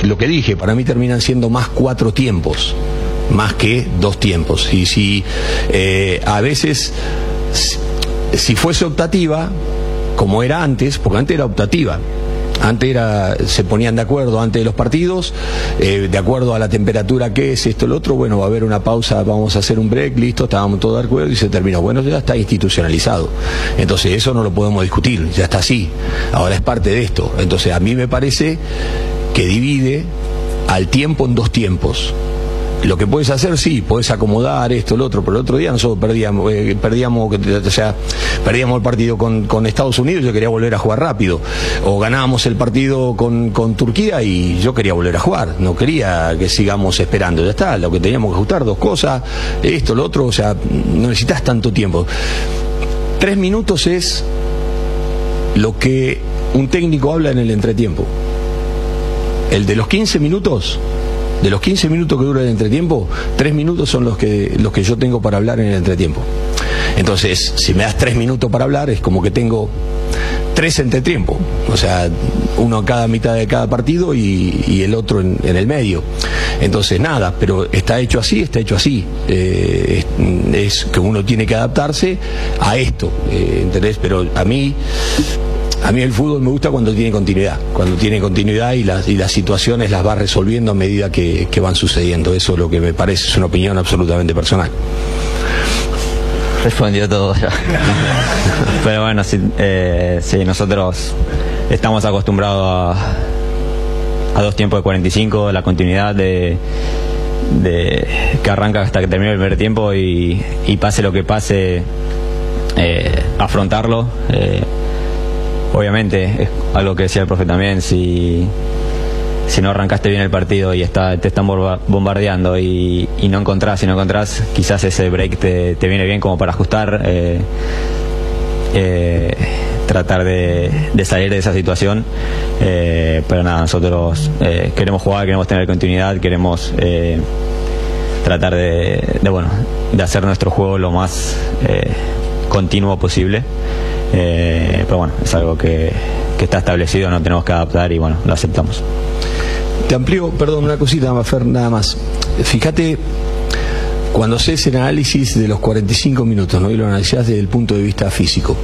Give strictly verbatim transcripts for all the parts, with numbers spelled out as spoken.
lo que dije, para mí terminan siendo más cuatro tiempos, más que dos tiempos. Y si eh, a veces, si, si fuese optativa, como era antes, porque antes era optativa, antes era, se ponían de acuerdo antes de los partidos, eh, de acuerdo a la temperatura que es, esto, lo otro, bueno, va a haber una pausa, vamos a hacer un break, listo, estábamos todos de acuerdo y se terminó. Bueno, ya está institucionalizado. Entonces eso no lo podemos discutir, ya está así. Ahora es parte de esto. Entonces a mí me parece que divide al tiempo en dos tiempos. Lo que puedes hacer, sí, puedes acomodar esto, lo otro, pero el otro día nosotros perdíamos, eh, perdíamos, o sea, perdíamos el partido con, con Estados Unidos, yo quería volver a jugar rápido, o ganábamos el partido con, con Turquía y yo quería volver a jugar, no quería que sigamos esperando, ya está, lo que teníamos que ajustar, dos cosas, esto, lo otro, o sea, no necesitas tanto tiempo. Tres minutos es lo que un técnico habla en el entretiempo. El de los quince minutos, de los quince minutos que dura el entretiempo, tres minutos son los que, los que yo tengo para hablar en el entretiempo. Entonces, si me das tres minutos para hablar, es como que tengo tres entretiempos. O sea, uno a cada mitad de cada partido y, y el otro en, en el medio. Entonces, nada, pero está hecho así, está hecho así. Eh, es, es que uno tiene que adaptarse a esto, eh, ¿entendés? Pero a mí... A mí el fútbol me gusta cuando tiene continuidad, cuando tiene continuidad y las, y las situaciones las va resolviendo a medida que, que van sucediendo. Eso es lo que me parece, es una opinión absolutamente personal. Respondió todo ya. Pero bueno, sí, eh, sí, nosotros estamos acostumbrados a, a dos tiempos de cuarenta y cinco, la continuidad de, de que arranca hasta que termine el primer tiempo y, y pase lo que pase, eh, afrontarlo. Eh, Obviamente, es algo que decía el profe también, si, si no arrancaste bien el partido y está, te están bombardeando y, y no encontrás, si no encontrás, quizás ese break te, te viene bien como para ajustar, eh, eh, tratar de, de salir de esa situación, eh, pero nada, nosotros eh, queremos jugar, queremos tener continuidad, queremos eh, tratar de, de, bueno, de hacer nuestro juego lo más eh, continuo posible. Eh, pero bueno, es algo que, que está establecido, no tenemos que adaptar y bueno, lo aceptamos. Te amplío, perdón, una cosita, Fer, nada más. Fíjate, cuando haces el análisis de los cuarenta y cinco minutos, ¿no? Y lo analizás desde el punto de vista físico.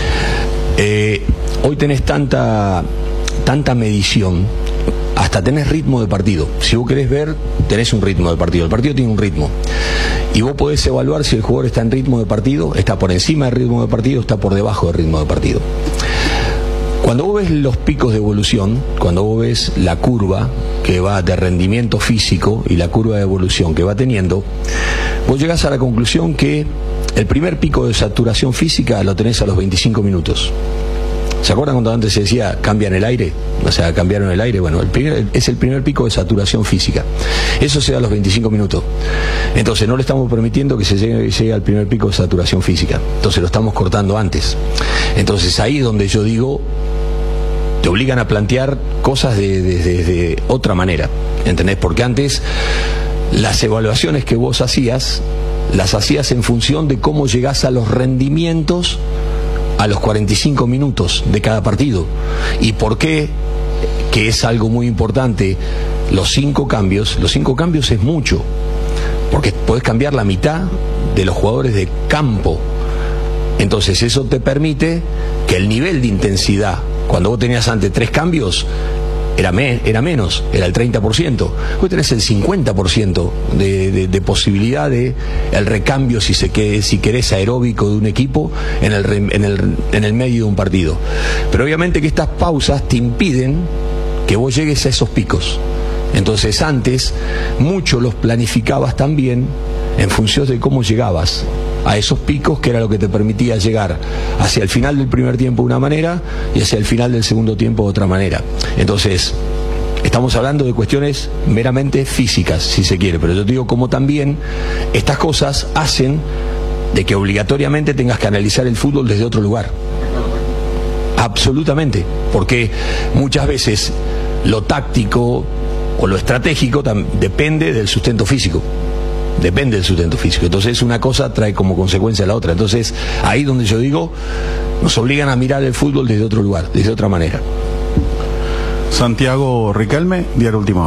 Eh, hoy tenés tanta, tanta medición, hasta tenés ritmo de partido. Si vos querés ver, tenés un ritmo de partido. El partido tiene un ritmo. Y vos podés evaluar si el jugador está en ritmo de partido, está por encima del ritmo de partido, está por debajo del ritmo de partido. Cuando vos ves los picos de evolución, cuando vos ves la curva que va de rendimiento físico y la curva de evolución que va teniendo, vos llegás a la conclusión que el primer pico de saturación física lo tenés a los veinticinco minutos. ¿Se acuerdan cuando antes se decía cambian el aire? O sea, cambiaron el aire. Bueno, el primer, es el primer pico de saturación física. Eso se da a los veinticinco minutos. Entonces no le estamos permitiendo que se llegue, llegue al primer pico de saturación física. Entonces lo estamos cortando antes. Entonces ahí es donde yo digo, te obligan a plantear cosas de, de, de, de otra manera. ¿Entendés? Porque antes las evaluaciones que vos hacías, las hacías en función de cómo llegás a los rendimientos a los cuarenta y cinco minutos de cada partido. ¿Y por qué? Que es algo muy importante, los cinco cambios, los cinco cambios es mucho, porque podés cambiar la mitad de los jugadores de campo. Entonces eso te permite que el nivel de intensidad, cuando vos tenías antes tres cambios, era, me, era menos, era el treinta por ciento. Hoy tenés el cincuenta por ciento de, de, de posibilidad de el recambio, si, se que, si querés, aeróbico de un equipo en el, en, el, en el medio de un partido. Pero obviamente que estas pausas te impiden que vos llegues a esos picos. Entonces antes mucho los planificabas también en función de cómo llegabas a esos picos, que era lo que te permitía llegar hacia el final del primer tiempo de una manera y hacia el final del segundo tiempo de otra manera. Entonces estamos hablando de cuestiones meramente físicas, si se quiere, pero yo te digo como también estas cosas hacen de que obligatoriamente tengas que analizar el fútbol desde otro lugar. Absolutamente, porque muchas veces lo táctico o lo estratégico depende del sustento físico. Depende del sustento físico. Entonces una cosa trae como consecuencia la otra. Entonces ahí donde yo digo, nos obligan a mirar el fútbol desde otro lugar, desde otra manera. Santiago Riquelme, Diario Última Hora.